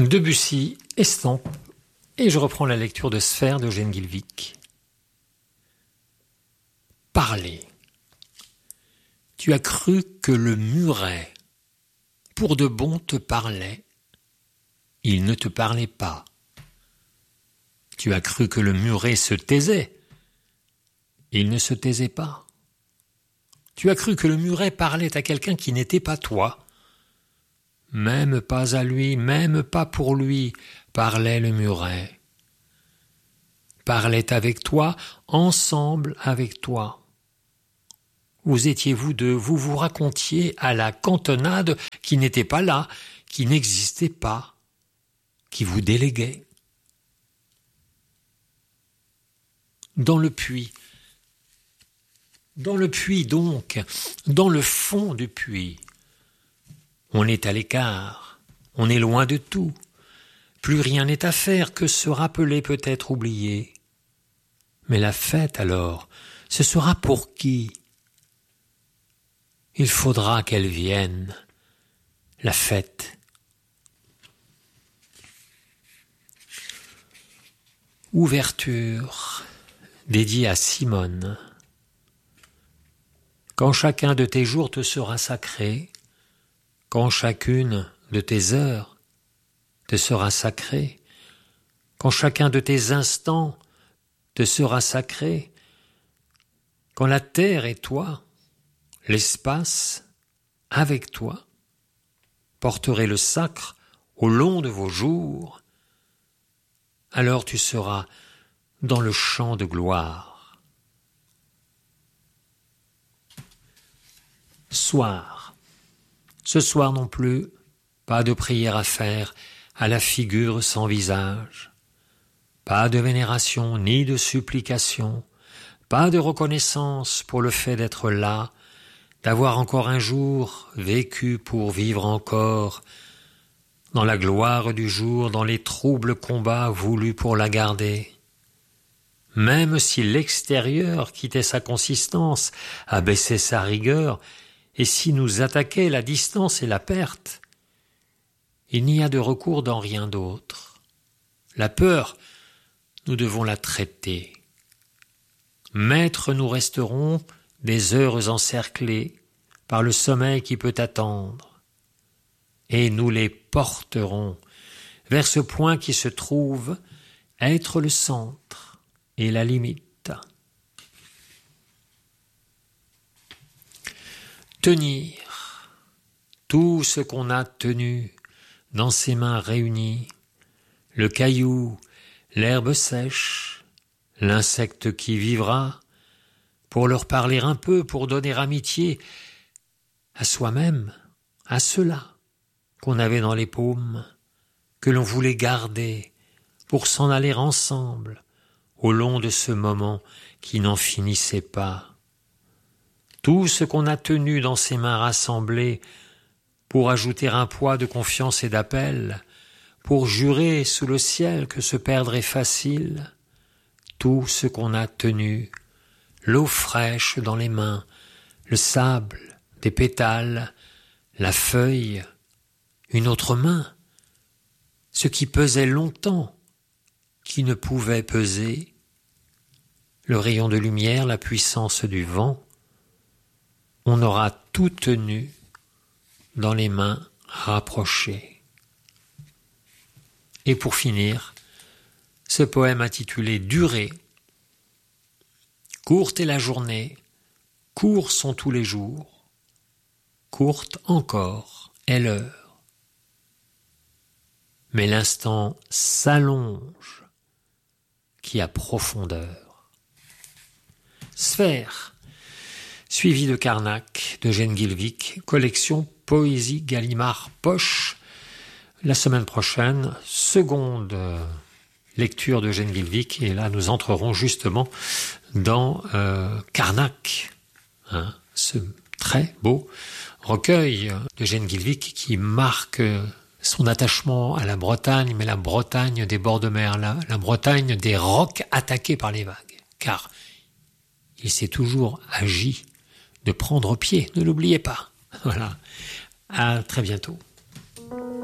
Debussy, Estampe, et je reprends la lecture de Sphère d'Eugène Guilvic. Parler. Tu as cru que le muret, pour de bon, te parlait. Il ne te parlait pas. Tu as cru que le muret se taisait. Il ne se taisait pas. Tu as cru que le muret parlait à quelqu'un qui n'était pas toi. Même pas à lui, même pas pour lui, parlait le muret. Parlait avec toi, ensemble avec toi. Vous étiez vous deux, vous vous racontiez à la cantonade qui n'était pas là, qui n'existait pas, qui vous déléguait. Dans le puits donc, dans le fond du puits, on est à l'écart, on est loin de tout, plus rien n'est à faire que se rappeler peut-être oublier. Mais la fête alors, ce sera pour qui ? Il faudra qu'elle vienne, la fête. Ouverture dédiée à Simone. Quand chacun de tes jours te sera sacré, quand chacune de tes heures te sera sacrée, quand chacun de tes instants te sera sacré, quand la terre et toi, l'espace, avec toi, porterait le sacre au long de vos jours, alors tu seras dans le champ de gloire. Soir. Ce soir non plus, pas de prière à faire à la figure sans visage, pas de vénération ni de supplication, pas de reconnaissance pour le fait d'être là, d'avoir encore un jour vécu pour vivre encore, dans la gloire du jour, dans les troubles combats voulus pour la garder. Même si l'extérieur quittait sa consistance, abaissait sa rigueur, et si nous attaquait la distance et la perte, il n'y a de recours dans rien d'autre. La peur, nous devons la traiter. Maîtres nous resterons des heures encerclées par le sommeil qui peut attendre, et nous les porterons vers ce point qui se trouve être le centre et la limite. Tenir tout ce qu'on a tenu dans ses mains réunies, le caillou, l'herbe sèche, l'insecte qui vivra, pour leur parler un peu, pour donner amitié à soi-même, à ceux-là qu'on avait dans les paumes, que l'on voulait garder, pour s'en aller ensemble, au long de ce moment qui n'en finissait pas. Tout ce qu'on a tenu dans ses mains rassemblées, pour ajouter un poids de confiance et d'appel, pour jurer sous le ciel que se perdre est facile, tout ce qu'on a tenu, l'eau fraîche dans les mains, le sable, des pétales, la feuille, une autre main, ce qui pesait longtemps, qui ne pouvait peser, le rayon de lumière, la puissance du vent, on aura tout tenu dans les mains rapprochées. Et pour finir, ce poème intitulé « Durée ». Courte est la journée, courts sont tous les jours, courte encore est l'heure. Mais l'instant s'allonge, qui a profondeur. Sphère, suivi de Carnac, d'Eugène Guilvic, collection Poésie Gallimard Poche. La semaine prochaine, seconde lecture d'Eugène Guilvic, et là nous entrerons justement dans Carnac, ce très beau recueil d'Eugène Guilvic qui marque son attachement à la Bretagne, mais la Bretagne des bords de mer, la Bretagne des rocs attaqués par les vagues, car il s'est toujours agi de prendre pied, ne l'oubliez pas. Voilà, à très bientôt.